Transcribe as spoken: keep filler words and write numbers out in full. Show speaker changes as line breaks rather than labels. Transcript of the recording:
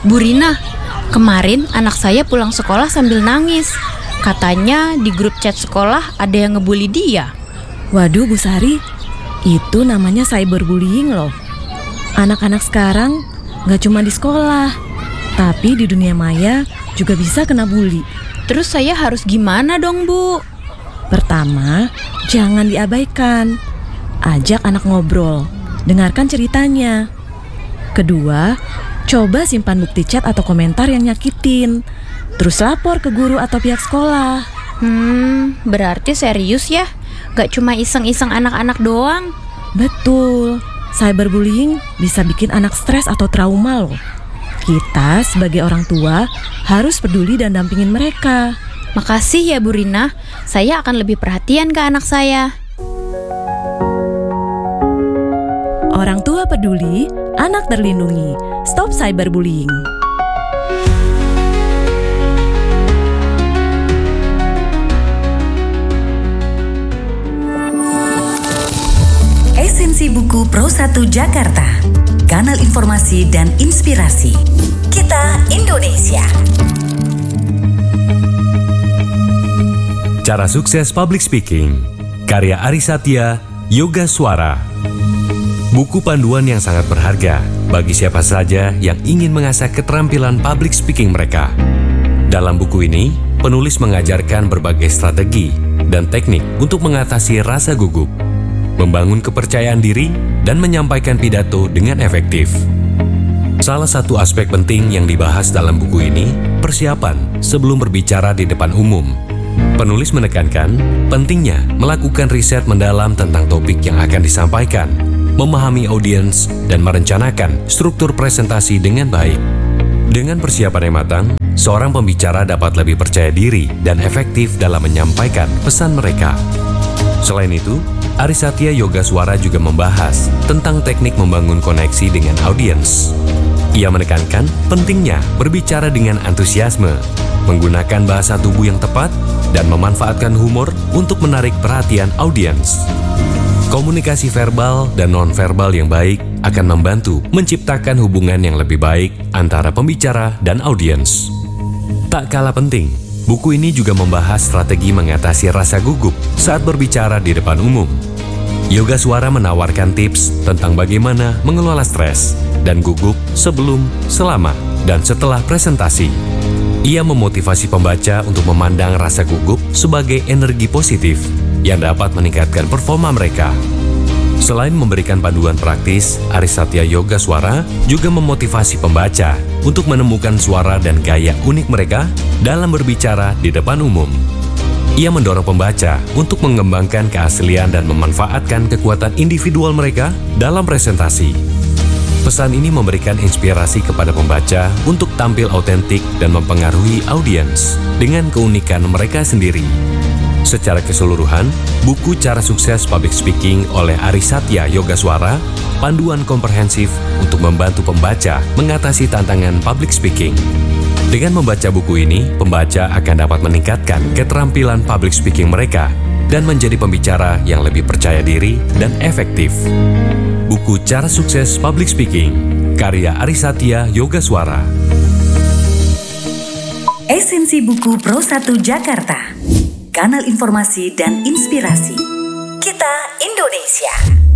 Bu Rina, kemarin anak saya pulang sekolah sambil nangis. Katanya di grup chat sekolah ada yang ngebully dia.
Waduh Bu Sari, itu namanya cyberbullying loh. Anak-anak sekarang gak cuma di sekolah, tapi di dunia maya juga bisa kena bully.
Terus saya harus gimana dong, Bu?
Pertama, jangan diabaikan. Ajak anak ngobrol, dengarkan ceritanya. Kedua, coba simpan bukti chat atau komentar yang nyakitin. Terus lapor ke guru atau pihak sekolah.
Hmm, berarti serius ya? Gak cuma iseng-iseng anak-anak doang?
Betul, cyberbullying bisa bikin anak stres atau trauma loh. Kita sebagai orang tua harus peduli dan dampingin mereka.
Makasih ya Bu Rina, saya akan lebih perhatian ke anak saya.
Orang tua peduli, anak terlindungi. Stop cyberbullying.
Esensi Buku Pro satu Jakarta, kanal informasi dan inspirasi. Kita Indonesia.
Cara Sukses Public Speaking, karya Aris Satya, Yoga Suara. Buku panduan yang sangat berharga bagi siapa saja yang ingin mengasah keterampilan public speaking mereka. Dalam buku ini, penulis mengajarkan berbagai strategi dan teknik untuk mengatasi rasa gugup, membangun kepercayaan diri, dan menyampaikan pidato dengan efektif. Salah satu aspek penting yang dibahas dalam buku ini, persiapan sebelum berbicara di depan umum. Penulis menekankan pentingnya melakukan riset mendalam tentang topik yang akan disampaikan, memahami audiens, dan merencanakan struktur presentasi dengan baik. Dengan persiapan yang matang, seorang pembicara dapat lebih percaya diri dan efektif dalam menyampaikan pesan mereka. Selain itu, Aris Satya Yoga Suara juga membahas tentang teknik membangun koneksi dengan audiens. Ia menekankan pentingnya berbicara dengan antusiasme, menggunakan bahasa tubuh yang tepat, dan memanfaatkan humor untuk menarik perhatian audiens. Komunikasi verbal dan non-verbal yang baik akan membantu menciptakan hubungan yang lebih baik antara pembicara dan audiens. Tak kalah penting, buku ini juga membahas strategi mengatasi rasa gugup saat berbicara di depan umum. Yoga Suara menawarkan tips tentang bagaimana mengelola stres dan gugup sebelum, selama, dan setelah presentasi. Ia memotivasi pembaca untuk memandang rasa gugup sebagai energi positif yang dapat meningkatkan performa mereka. Selain memberikan panduan praktis, Aris Satya Yoga Suara juga memotivasi pembaca untuk menemukan suara dan gaya unik mereka dalam berbicara di depan umum. Ia mendorong pembaca untuk mengembangkan keaslian dan memanfaatkan kekuatan individual mereka dalam presentasi. Pesan ini memberikan inspirasi kepada pembaca untuk tampil autentik dan mempengaruhi audiens dengan keunikan mereka sendiri. Secara keseluruhan, buku Cara Sukses Public Speaking oleh Aris Satya Yoga Suara, panduan komprehensif untuk membantu pembaca mengatasi tantangan public speaking. Dengan membaca buku ini, pembaca akan dapat meningkatkan keterampilan public speaking mereka dan menjadi pembicara yang lebih percaya diri dan efektif. Buku Cara Sukses Public Speaking, karya Aris Satya Yoga Suara.
Esensi Buku Pro satu Jakarta, kanal informasi dan inspirasi. Kita Indonesia.